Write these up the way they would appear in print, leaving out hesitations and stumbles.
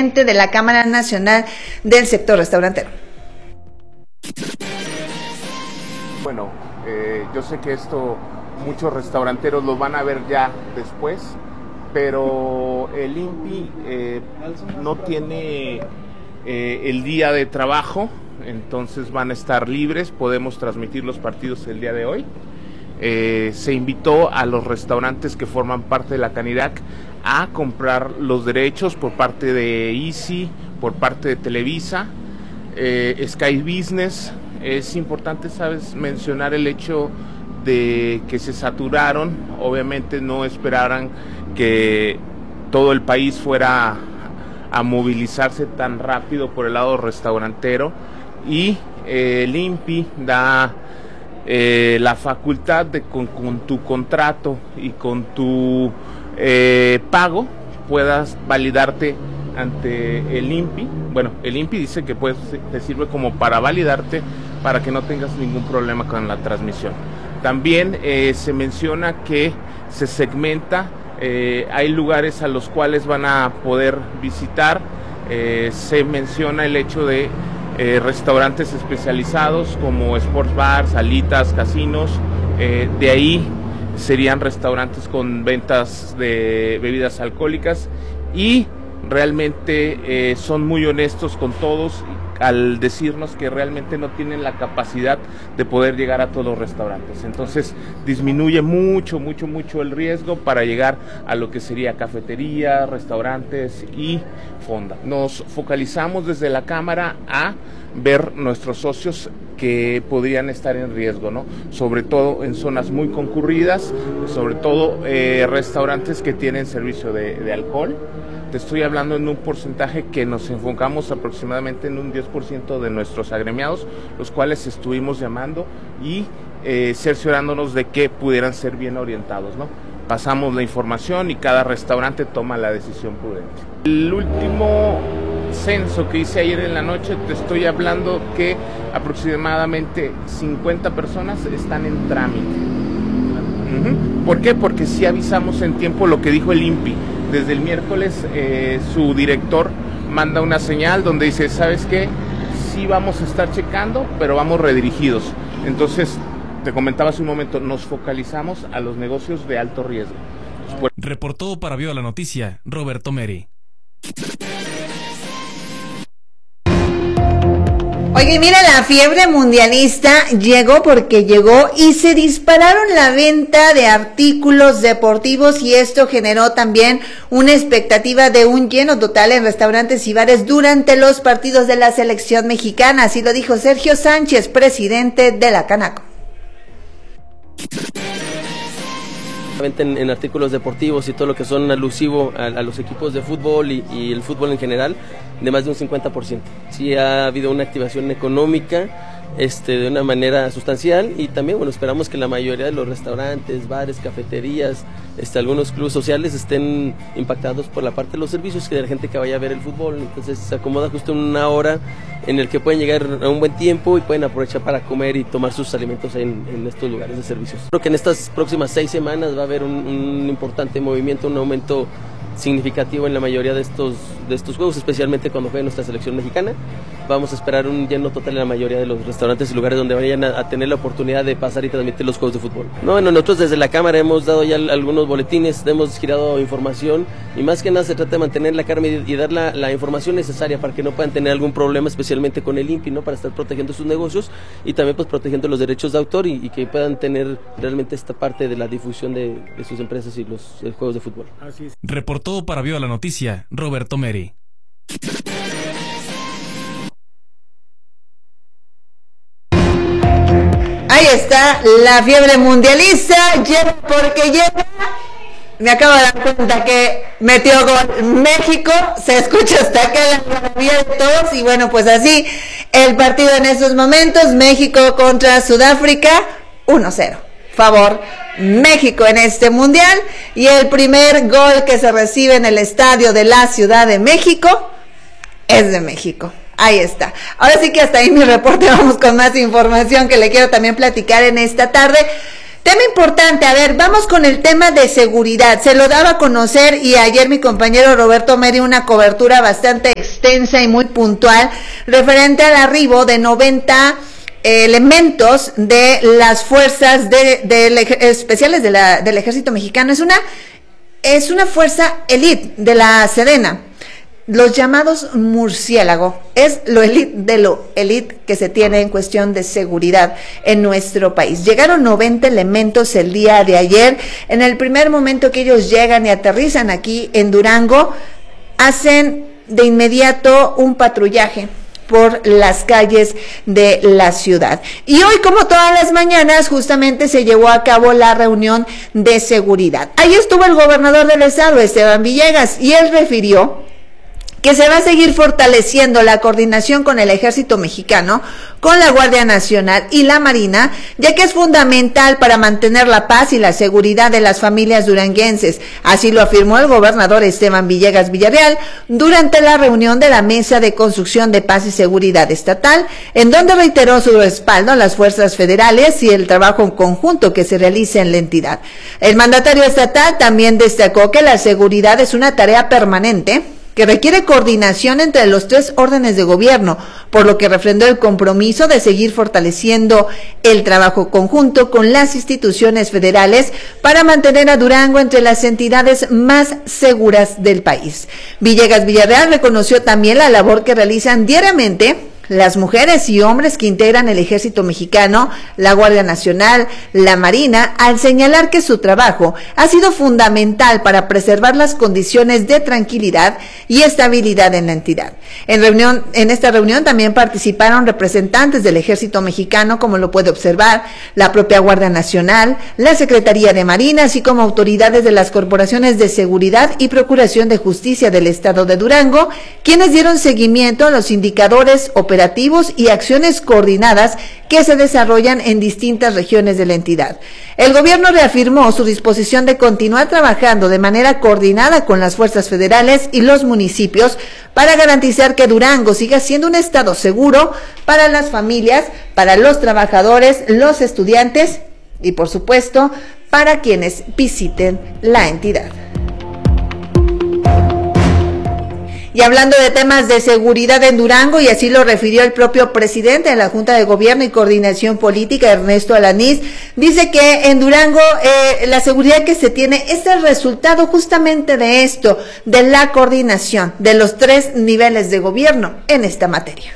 presidente de la Cámara Nacional del Sector Restaurantero. Bueno, yo sé que esto muchos restauranteros lo van a ver ya después, pero el INPI no tiene el día de trabajo, entonces van a estar libres, podemos transmitir los partidos el día de hoy. Se invitó a los restaurantes que forman parte de la Canirac a comprar los derechos por parte de Easy, por parte de Televisa, Sky Business. Es importante, sabes, mencionar el hecho de que se saturaron, obviamente no esperaran que todo el país fuera a movilizarse tan rápido por el lado restaurantero, y el INPI da la facultad de con tu contrato y con tu pago puedas validarte ante el INPI. Bueno, el INPI dice que te sirve como para validarte para que no tengas ningún problema con la transmisión. También se menciona que se segmenta, hay lugares a los cuales van a poder visitar, se menciona el hecho de restaurantes especializados como sports bars, salitas, casinos, de ahí serían restaurantes con ventas de bebidas alcohólicas, y realmente son muy honestos con todos al decirnos que realmente no tienen la capacidad de poder llegar a todos los restaurantes. Entonces disminuye mucho el riesgo para llegar a lo que sería cafetería, restaurantes y fonda. Nos focalizamos desde la Cámara a ver nuestros socios que podrían estar en riesgo, ¿no? Sobre todo en zonas muy concurridas, sobre todo restaurantes que tienen servicio de alcohol. Te estoy hablando en un porcentaje que nos enfocamos aproximadamente en un 10% de nuestros agremiados, los cuales estuvimos llamando y cerciorándonos de que pudieran ser bien orientados, ¿no? Pasamos la información y cada restaurante toma la decisión prudente. El último censo que hice ayer en la noche, te estoy hablando que aproximadamente 50 personas están en trámite. ¿Por qué? Porque sí avisamos en tiempo lo que dijo el INPI. Desde el miércoles su director manda una señal donde dice, ¿sabes qué? Sí vamos a estar checando, pero vamos redirigidos. Entonces, te comentaba hace un momento, nos focalizamos a los negocios de alto riesgo. Reportó para Viva la Noticia, Roberto Meri. Oye, mira, la fiebre mundialista llegó porque llegó y se dispararon la venta de artículos deportivos, y esto generó también una expectativa de un lleno total en restaurantes y bares durante los partidos de la selección mexicana. Así lo dijo Sergio Sánchez, presidente de la Canaco. En artículos deportivos y todo lo que son alusivo a los equipos de fútbol y el fútbol en general, de más de un 50%. Sí ha habido una activación económica de una manera sustancial, y también bueno, esperamos que la mayoría de los restaurantes, bares, cafeterías, algunos clubes sociales estén impactados por la parte de los servicios, que de la gente que vaya a ver el fútbol. Entonces se acomoda justo en una hora en el que pueden llegar a un buen tiempo y pueden aprovechar para comer y tomar sus alimentos en estos lugares de servicios. Creo que en estas próximas 6 semanas va a haber un importante movimiento, un aumento significativo en la mayoría de estos juegos, especialmente cuando juegue nuestra selección mexicana. Vamos a esperar un lleno total en la mayoría de los restaurantes y lugares donde vayan a tener la oportunidad de pasar y transmitir los juegos de fútbol. Bueno, nosotros desde la Cámara hemos dado ya algunos boletines, hemos girado información, y más que nada se trata de mantener la calma y dar la información necesaria para que no puedan tener algún problema, especialmente con el INPI, ¿no? Para estar protegiendo sus negocios y también pues protegiendo los derechos de autor, y que puedan tener realmente esta parte de la difusión de sus empresas y los juegos de fútbol. Así es. Reportó para Viva la Noticia, Roberto Meri. Ahí está la fiebre mundialista, porque llega. Me acabo de dar cuenta que metió gol México, se escucha hasta acá la maravilla de todos, y bueno, pues así el partido en estos momentos, México contra Sudáfrica, 1-0. Favor México en este mundial, y el primer gol que se recibe en el estadio de la Ciudad de México es de México. Ahí está. Ahora sí que hasta ahí mi reporte. Vamos con más información que le quiero también platicar en esta tarde. Tema importante, a ver, vamos con el tema de seguridad. Se lo daba a conocer y ayer mi compañero Roberto me dio una cobertura bastante extensa y muy puntual referente al arribo de 90 elementos de las fuerzas especiales del Ejército Mexicano. Es una fuerza elite de la Sedena. Los llamados murciélago, es lo elite de lo elite que se tiene en cuestión de seguridad en nuestro país. Llegaron 90 elementos el día de ayer. En el primer momento que ellos llegan y aterrizan aquí en Durango, hacen de inmediato un patrullaje por las calles de la ciudad. Y hoy, como todas las mañanas, justamente se llevó a cabo la reunión de seguridad. Ahí estuvo el gobernador del estado, Esteban Villegas, y él refirió que se va a seguir fortaleciendo la coordinación con el Ejército Mexicano, con la Guardia Nacional y la Marina, ya que es fundamental para mantener la paz y la seguridad de las familias duranguenses. Así lo afirmó el gobernador Esteban Villegas Villarreal durante la reunión de la Mesa de Construcción de Paz y Seguridad Estatal, en donde reiteró su respaldo a las fuerzas federales y el trabajo en conjunto que se realiza en la entidad. El mandatario estatal también destacó que la seguridad es una tarea permanente que requiere coordinación entre los 3 órdenes de gobierno, por lo que refrendó el compromiso de seguir fortaleciendo el trabajo conjunto con las instituciones federales para mantener a Durango entre las entidades más seguras del país. Villegas Villarreal reconoció también la labor que realizan diariamente las mujeres y hombres que integran el Ejército Mexicano, la Guardia Nacional, la Marina, al señalar que su trabajo ha sido fundamental para preservar las condiciones de tranquilidad y estabilidad en la entidad. En esta reunión también participaron representantes del Ejército Mexicano, como lo puede observar, la propia Guardia Nacional, la Secretaría de Marina, así como autoridades de las corporaciones de seguridad y procuración de justicia del estado de Durango, quienes dieron seguimiento a los indicadores operativos y acciones coordinadas que se desarrollan en distintas regiones de la entidad. El gobierno reafirmó su disposición de continuar trabajando de manera coordinada con las fuerzas federales y los municipios para garantizar que Durango siga siendo un estado seguro para las familias, para los trabajadores, los estudiantes y, por supuesto, para quienes visiten la entidad. Y hablando de temas de seguridad en Durango, y así lo refirió el propio presidente de la Junta de Gobierno y Coordinación Política, Ernesto Alanís, dice que en Durango la seguridad que se tiene es el resultado justamente de esto, de la coordinación de los 3 niveles de gobierno en esta materia.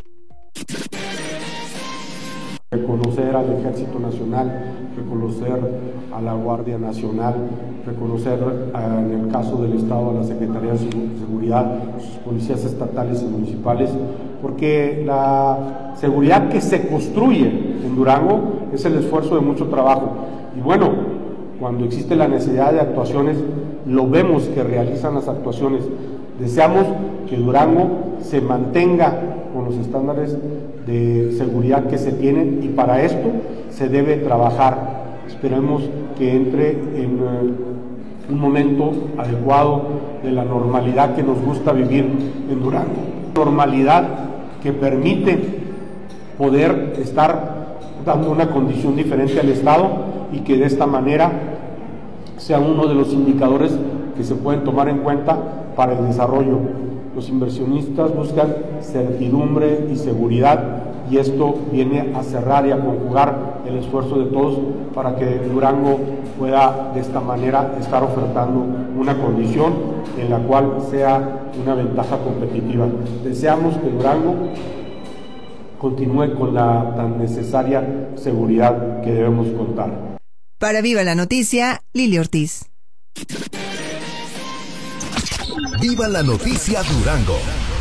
Reconocer al Ejército Nacional, reconocer a la Guardia Nacional, reconocer en el caso del Estado a la Secretaría de Seguridad, sus policías estatales y municipales, porque la seguridad que se construye en Durango es el esfuerzo de mucho trabajo. Y bueno, cuando existe la necesidad de actuaciones, lo vemos que realizan las actuaciones. Deseamos que Durango se mantenga con los estándares de seguridad que se tienen, y para esto se debe trabajar. Esperemos que entre en un momento adecuado de la normalidad que nos gusta vivir en Durango. Normalidad que permite poder estar dando una condición diferente al Estado, y que de esta manera sea uno de los indicadores que se pueden tomar en cuenta para el desarrollo. Los inversionistas buscan certidumbre y seguridad, y esto viene a cerrar y a conjugar el esfuerzo de todos para que Durango pueda de esta manera estar ofertando una condición en la cual sea una ventaja competitiva. Deseamos que Durango continúe con la tan necesaria seguridad que debemos contar. Para Viva la Noticia, Lili Ortiz. Viva la Noticia Durango.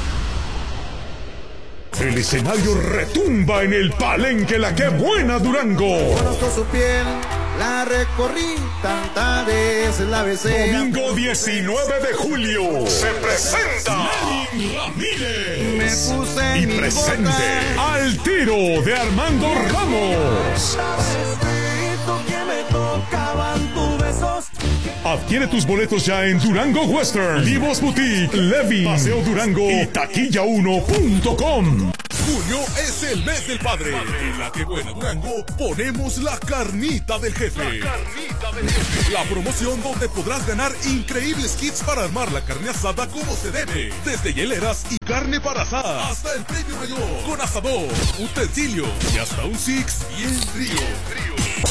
El escenario retumba en el Palenque La Que Buena Durango. Conozco su piel, la recorrí tantas veces, la besé. Domingo 19 de julio se presenta Lenin Ramírez. Me puse y presente boca. Al Tiro de Armando Ramos. Que me tocaban tus besos. Adquiere tus boletos ya en Durango Western, Vivos Boutique, Levi, Paseo Durango y taquilla1.com. Junio es el mes del padre. En La Que Buena Durango ponemos la carnita del jefe. La promoción donde podrás ganar increíbles kits para armar la carne asada como se debe. Desde hieleras y carne para asar hasta el premio mayor con asador, utensilio y hasta un Six bien frío.